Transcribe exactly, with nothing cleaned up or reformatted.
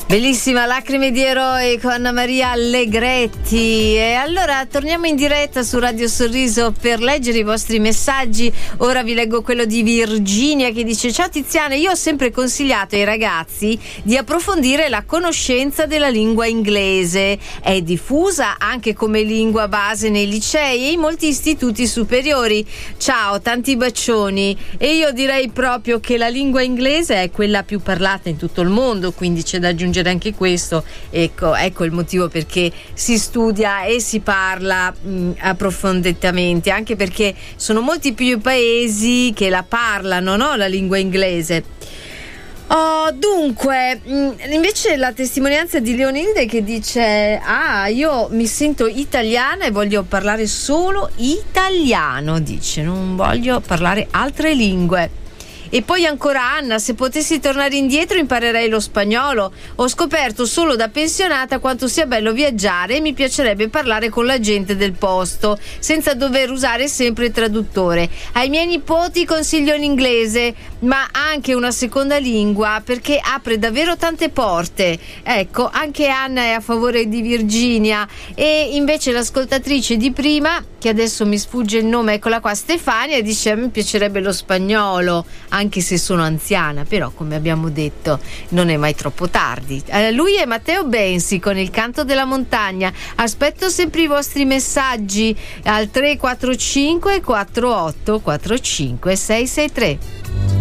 Bellissima Lacrime di eroe con Anna Maria Allegretti. E allora torniamo in diretta su Radio Sorriso per leggere i vostri messaggi. Ora vi leggo quello di Virginia che dice: ciao Tiziana, io ho sempre consigliato ai ragazzi di approfondire la conoscenza della lingua inglese. È diffusa anche come lingua base nei licei e in molti istituti superiori. Ciao, tanti bacioni. E io direi proprio che la lingua inglese è quella più parlata in tutto il mondo, quindi c'è da aggiungere anche questo. Ecco, ecco il motivo perché si studia e si parla mh, approfonditamente, anche perché sono molti più paesi che la parlano, no? La lingua inglese. Oh, dunque, mh, invece la testimonianza di Leonilde che dice: ah, io mi sento italiana e voglio parlare solo italiano, dice, non voglio parlare altre lingue. E poi ancora Anna: se potessi tornare indietro imparerei lo spagnolo. Ho scoperto solo da pensionata quanto sia bello viaggiare e mi piacerebbe parlare con la gente del posto senza dover usare sempre il traduttore. Ai miei nipoti consiglio l'inglese, ma anche una seconda lingua, perché apre davvero tante porte. Ecco, anche Anna è a favore di Virginia. E invece l'ascoltatrice di prima, che adesso mi sfugge il nome, eccola qua, Stefania, dice: a me piacerebbe lo spagnolo, anche se sono anziana, però come abbiamo detto non è mai troppo tardi. Eh, lui è Matteo Bensi con Il canto della montagna. Aspetto sempre i vostri messaggi al tre quattro cinque quattro otto quattro cinque sei sei tre.